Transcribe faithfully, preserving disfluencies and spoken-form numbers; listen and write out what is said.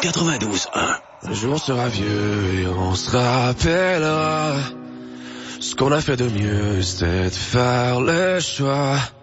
quatre-vingt-douze un. Un jour sera vieux et on se rappellera. Ce qu'on a fait de mieux, c'était de faire le choix